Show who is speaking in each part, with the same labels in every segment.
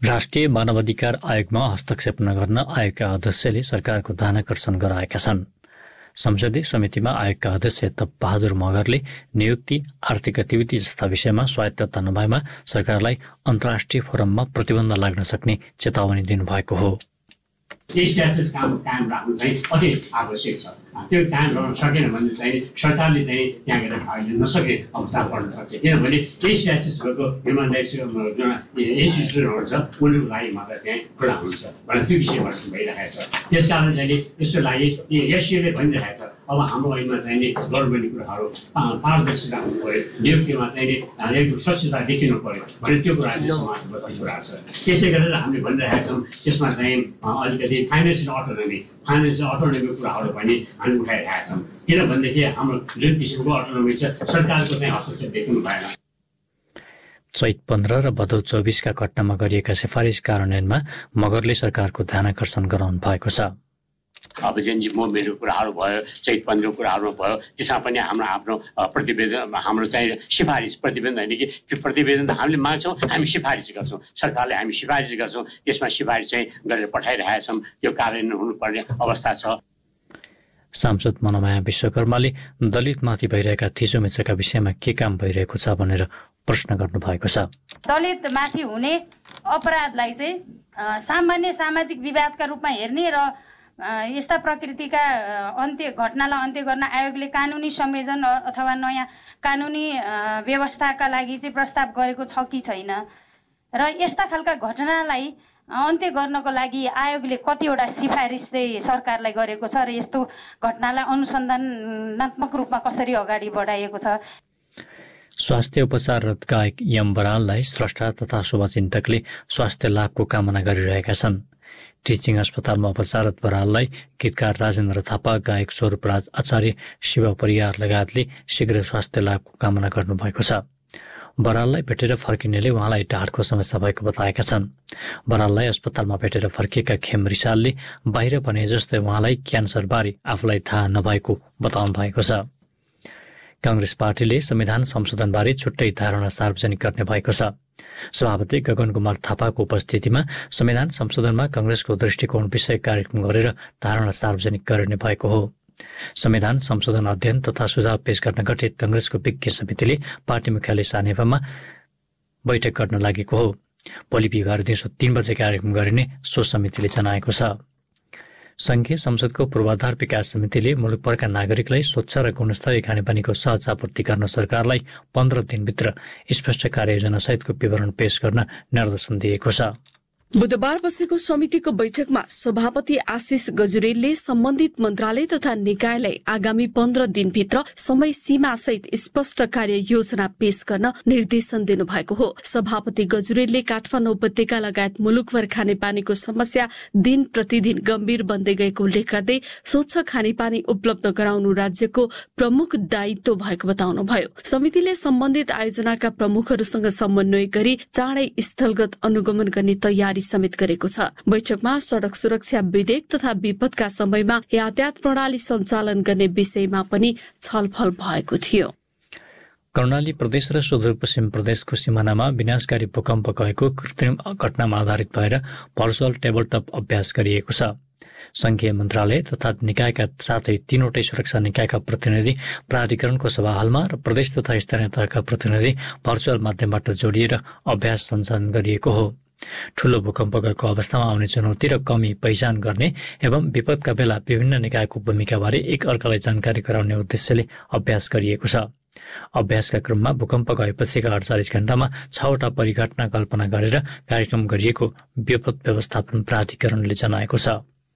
Speaker 1: राष्ट्रिय मानवाधिकार आयोगमा हस्तक्षेप नगर्न आयोगका अध्यक्षले सरकारको ध्यानाकर्षण गराएका छन्। संसदीय समितिमा आयोगका अध्यक्ष तपबहादुर मगरले नियुक्ति, आर्थिक गतिविधि जस्ता विषयमा स्वायत्तता नभएमा सरकारलाई अन्तर्राष्ट्रिय फोरममा प्रतिबन्ध लाग्न सक्ने चेतावनी दिनुभएको हो।
Speaker 2: स्ट्याटस कायम राख्नु चाहिँ अति आवश्यक छ। त्यो कायम गर्न सकेन भने चाहिँ सरकारले चाहिँ त्यहाँ गएर भाग लिन नसक्ने अवस्था पर्न सक्छ। किनभने यही स्ट्याटस भएको ह्युमन राइट्स इन्स्टिट्युसनहरू छ उनीहरूको लागि मात्र त्यहाँ खुला हुन्छ भनेर त्यो विषयबाट भइरहेको छ। त्यस कारण चाहिँ यसको लागि एससिओले भनिरहेको छ अब हाम्रो ऐनमा चाहिँ गभर्मेन्ट कुराहरू पारदर्शिता हुनु पऱ्यो, नियुक्तिमा चाहिँ एकदम स्वच्छता देखिनु पऱ्यो भने त्यो कुरा चाहिँ समाजको कुराहरू छ। त्यसै गरेर हामीले भनिरहेका छौँ त्यसमा चाहिँ अलिकति फाइनेन्सियल अटोनोमी कुराहरू पनि हामी उठाइरहेका छौँ। किनभनेदेखि हाम्रो जुन किसिमको अटोनोमी छ सरकारको चाहिँ हस्तक्षेप देखिनु भएन।
Speaker 1: चैत 15 र भदौ 24 घटनामा गरिएका सिफारिस कार्यान्वयनमा मगरले सरकारको ध्यानाकर्षण गराउनु भएको छ।
Speaker 2: अब जेएनजी मुभमेन्टको कुराहरू भयो, चैत 15 कुराहरूमा भयो, त्यसमा पनि आफ्नो प्रतिवेदन हाम्रो चाहिँ सिफारिस प्रतिवेदन होइन कि प्रतिवेदन त हामीले माग्छौँ, हामी सिफारिस गर्छौँ, सरकारले हामी सिफारिस गर्छौँ, त्यसमा सिफारिस चाहिँ गरेर पठाइरहेका छौँ। त्यो कार्यान्वयन हुनुपर्ने अवस्था छ।
Speaker 1: सांसद मनमाया विश्वकर्माले दलितमाथि भइरहेका थिचोमिचोका विषयमा के काम भइरहेको छ भनेर प्रश्न गर्नुभएको छ।
Speaker 3: दलितमाथि हुने अपराधलाई चाहिँ सामान्य सामाजिक विवादका रूपमा हेर्ने र यस्ता प्रकृतिका घटनालाई अन्त्य गर्न आयोगले कानुनी संयोजन अथवा नयाँ कानुनी व्यवस्थाका लागि चाहिँ प्रस्ताव गरेको छ कि छैन र यस्ता खालका घटनालाई अन्त्य गर्नको लागि आयोगले कतिवटा सिफारिस चाहिँ सरकारलाई गरेको छ र यस्तो घटनालाई अनुसन्धानात्मक रूपमा कसरी अगाडि बढाइएको छ।
Speaker 1: स्वास्थ्य उपचाररत गायक यम बराललाई स्रष्टा तथा शुभचिन्तकले स्वास्थ्य लाभको कामना गरिरहेका छन्। टिचिङ अस्पतालमा उपचाररत बराललाई गीतकार राजेन्द्र थापा, गायक स्वरूपराज आचार्य, शिव परियार लगायतले शीघ्र स्वास्थ्य लाभको कामना गर्नुभएको छ। बराललाई भेटेर फर्किनेले उहाँलाई ढाडको समस्या भएको बताएका छन्। बराललाई अस्पतालमा भेटेर फर्किएका खेम रिसालले बाहिर भने जस्तै उहाँलाई क्यान्सरबारे आफूलाई थाहा नभएको बताउनु भएको छ। कांग्रेस पार्टीले संविधान संशोधनबारे छुट्टै धारणा सार्वजनिक गर्ने भएको छ। सभापति गगन कुमार थापाको उपस्थितिमा संविधान संशोधनमा कांग्रेसको दृष्टिकोण विषय कार्यक्रम गरेर धारणा सार्वजनिक गर्ने भएको हो। संविधान संशोधन अध्ययन तथा सुझाव पेश गर्न गठित कांग्रेसको विज्ञ समितिले पार्टी मुख्यालय सानेपामा बैठक गर्न लागेको हो। भोलि बिहिबार दिउँसो 3 बजे कार्यक्रम गरिने सो समितिले जनाएको छ। संघीय संसदको पूर्वाधार विकास समितिले मुलुकभरका नागरिकलाई स्वच्छ र गुणस्तरीय खानेपानीको सहज आपूर्ति गर्न सरकारलाई 15 दिनभित्र स्पष्ट कार्ययोजना सहितको विवरण पेश गर्न निर्देशन दिएको छ।
Speaker 4: बुधबार बसेको समितिको बैठकमा सभापति आशिष गजुरेलले सम्बन्धित मन्त्रालय तथा निकायलाई आगामी 15 दिनभित्र समय सीमा सहित स्पष्ट कार्य योजना पेश गर्न निर्देशन दिनुभएको हो। सभापति गजुरेलले काठमाडौँ उपत्यका लगायत मुलुकभर खानेपानीको समस्या दिन प्रतिदिन गम्भीर बन्दै गएको उल्लेख गर्दै स्वच्छ खानेपानी उपलब्ध गराउनु राज्यको प्रमुख दायित्व भएको बताउनुभयो। समितिले सम्बन्धित आयोजनाका प्रमुखहरूसँग समन्वय गरी चाँडै स्थलगत अनुगमन गर्ने तयारी समेत गरेको छ। बैठकमा सड़क सुरक्षा विधेयक तथा विपदका समयमा यातायात प्रणाली सञ्चालन गर्ने विषयमा पनि छलफल भएको थियो।
Speaker 1: कर्णाली प्रदेश र सुदूरपश्चिम प्रदेशको सिमानामा विनाशकारी भूकम्प गएको कृत्रिम घटनामा आधारित भएर भर्चुअल टेबलटप अभ्यास गरिएको छ। संघीय मन्त्रालय तथा निकायका साथै 3वटै सुरक्षा निकायका प्रतिनिधि प्राधिकरणको सभा हलमा र प्रदेश तथा स्थानीय तहका प्रतिनिधि भर्चुअल माध्यमबाट जोडिएर अभ्यास सञ्चालन गरिएको हो। ठूलो भूकम्प गएको अवस्थामा आउने चुनौती र कमी पहिचान गर्ने एवं विपदका बेला विभिन्न निकायको भूमिकाबारे एक अर्कालाई जानकारी गराउने उद्देश्यले अभ्यास गरिएको छ। अभ्यासका क्रममा भूकम्प गएपछिका 48 घण्टामा 6वटा परिघटना कल्पना गरेर कार्यक्रम गरिएको विपद व्यवस्थापन प्राधिकरणले जनाएको छ।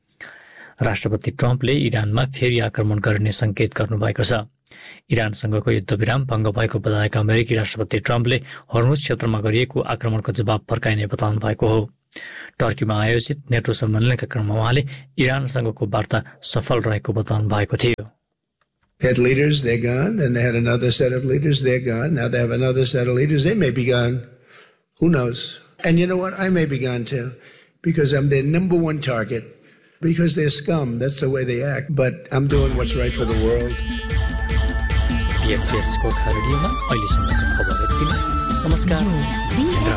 Speaker 1: राष्ट्रपति ट्रम्पले इरानमा फेरि आक्रमण गर्ने संकेत गर्नुभएको छ। इरानसँगको युद्धविराम भङ्ग भएको बताएका अमेरिकी राष्ट्रपति ट्रम्पले हर्मुज क्षेत्रमा गरिएको आक्रमणको जवाब फर्काइने बताउनु भएको हो। टर्कीमा आयोजित नेटो सम्मेलनका क्रममा उहाँले इरानसँगको वार्ता सफल रहेको बताउनु भएको थियो।
Speaker 5: They had leaders, they're gone, and they had another set of leaders, they're gone. Now they have another set of leaders, they may be gone. Who knows? And you know what? I may be gone too, because I'm their number one target. Because they're scum, that's the way they act. But I'm doing what's right for the world.
Speaker 1: DFS को खबरमा अहिलेसम्मको खबर यति नै। नमस्कार।